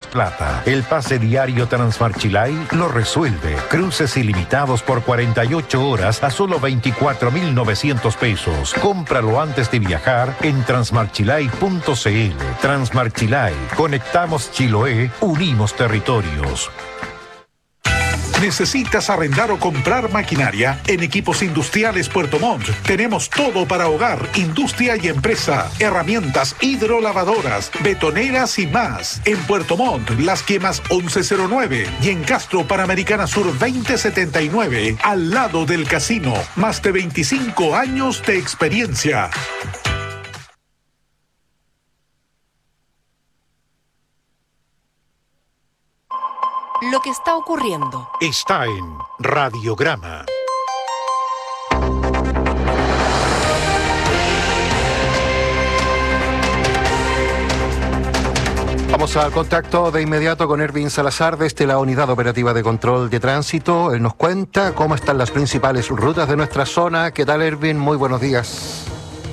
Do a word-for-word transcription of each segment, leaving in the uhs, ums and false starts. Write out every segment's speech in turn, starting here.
plata. El pase diario Transmarchilay lo resuelve. Cruces ilimitados por cuarenta y ocho horas a solo veinticuatro mil novecientos pesos. Cómpralo antes de viajar en transmarchilay punto c l. Transmarchilay. Conectamos Chiloé, unimos territorios. ¿Necesitas arrendar o comprar maquinaria? En Equipos Industriales Puerto Montt tenemos todo para hogar, industria y empresa. Herramientas hidrolavadoras, betoneras y más. En Puerto Montt, Las Quemas once cero nueve y en Castro Panamericana Sur veinte setenta y nueve, al lado del casino. Más de veinticinco años de experiencia. Lo que está ocurriendo está en Radiograma. Vamos al contacto de inmediato con Erwin Salazar desde la Unidad Operativa de Control de Tránsito. Él nos cuenta cómo están las principales rutas de nuestra zona. ¿Qué tal, Erwin? Muy buenos días.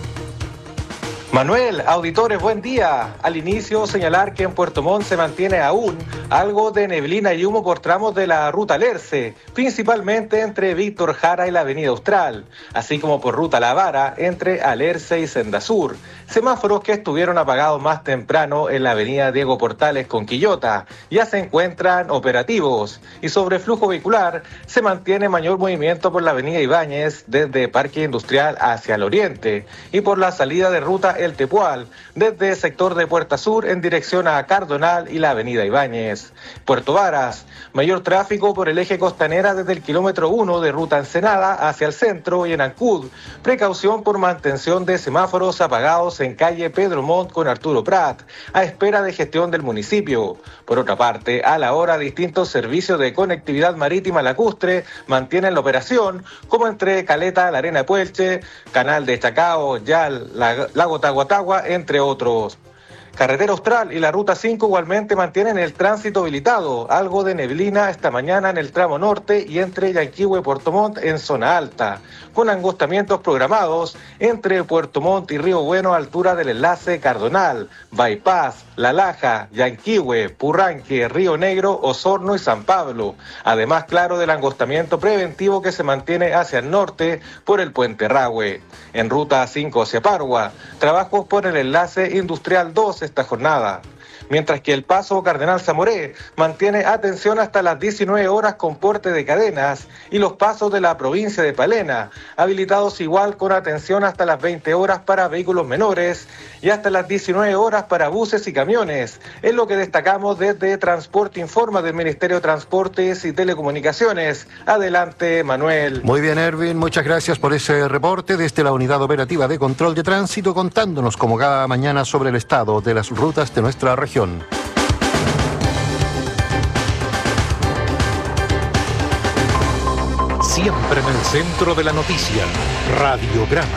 Manuel, auditores, buen día. Al inicio, señalar que en Puerto Montt se mantiene aún algo de neblina y humo por tramos de la ruta Lerce, principalmente entre Víctor Jara y la Avenida Austral, así como por ruta La Vara entre Alerce y Senda Sur. Semáforos que estuvieron apagados más temprano en la Avenida Diego Portales con Quillota ya se encuentran operativos, y sobre flujo vehicular se mantiene mayor movimiento por la Avenida Ibáñez desde Parque Industrial hacia el oriente y por la salida de ruta El Tepual desde el sector de Puerta Sur en dirección a Cardonal y la Avenida Ibáñez. Puerto Varas, mayor tráfico por el eje costanera desde el kilómetro uno de ruta Ensenada hacia el centro, y en Ancud, precaución por mantención de semáforos apagados en calle Pedro Montt con Arturo Prat, a espera de gestión del municipio. Por otra parte, a la hora distintos servicios de conectividad marítima lacustre mantienen la operación, como entre Caleta, La Arena de Puelche, Canal de Chacao, Yal, Lago Tahuatahua, entre otros. Carretera Austral y la Ruta cinco igualmente mantienen el tránsito habilitado, algo de neblina esta mañana en el tramo norte y entre Yanquihue y Puerto Montt en zona alta, con angostamientos programados entre Puerto Montt y Río Bueno a altura del enlace Cardonal, Bypass, La Laja, Yanquihue, Purranque, Río Negro, Osorno y San Pablo. Además, claro, del angostamiento preventivo que se mantiene hacia el norte por el Puente Rahue. En Ruta cinco hacia Pargua, trabajos por el enlace Industrial dos esta jornada. Mientras que el paso Cardenal Zamoré mantiene atención hasta las diecinueve horas con porte de cadenas, y los pasos de la provincia de Palena habilitados igual con atención hasta las veinte horas para vehículos menores y hasta las diecinueve horas para buses y camiones. Es lo que destacamos desde Transporte Informa del Ministerio de Transportes y Telecomunicaciones. Adelante, Manuel. Muy bien, Erwin, muchas gracias por ese reporte desde la Unidad Operativa de Control de Tránsito, contándonos como cada mañana sobre el estado de las rutas de nuestra región. Siempre en el centro de la noticia, Radiograma.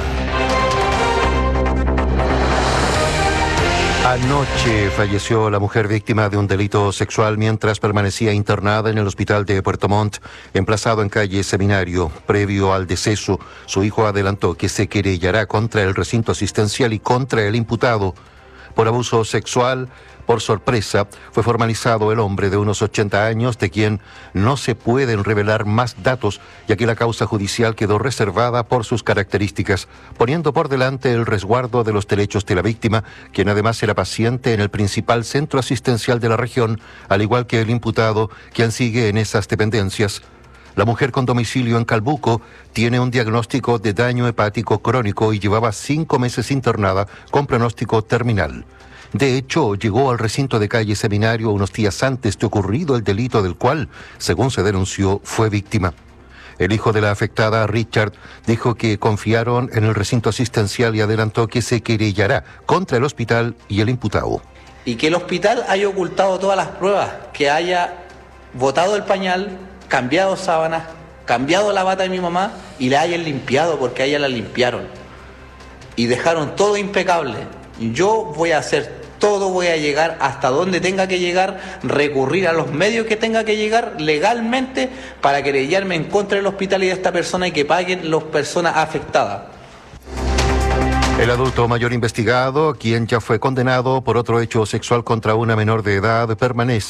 Anoche falleció la mujer víctima de un delito sexual mientras permanecía internada en el hospital de Puerto Montt, emplazado en calle Seminario. Previo al deceso, su hijo adelantó que se querellará contra el recinto asistencial y contra el imputado. Por abuso sexual, por sorpresa, fue formalizado el hombre de unos ochenta años, de quien no se pueden revelar más datos, ya que la causa judicial quedó reservada por sus características, poniendo por delante el resguardo de los derechos de la víctima, quien además era paciente en el principal centro asistencial de la región, al igual que el imputado, quien sigue en esas dependencias. La mujer, con domicilio en Calbuco, tiene un diagnóstico de daño hepático crónico y llevaba cinco meses internada con pronóstico terminal. De hecho, llegó al recinto de calle Seminario unos días antes de ocurrido el delito del cual, según se denunció, fue víctima. El hijo de la afectada, Richard, dijo que confiaron en el recinto asistencial y adelantó que se querellará contra el hospital y el imputado. Y que el hospital haya ocultado todas las pruebas, que haya botado el pañal, cambiado sábanas, cambiado la bata de mi mamá y la hayan limpiado, porque a ella la limpiaron. Y dejaron todo impecable. Yo voy a hacer todo, voy a llegar hasta donde tenga que llegar, recurrir a los medios que tenga que llegar legalmente para querellarme en contra del hospital y de esta persona y que paguen las personas afectadas. El adulto mayor investigado, quien ya fue condenado por otro hecho sexual contra una menor de edad, permanece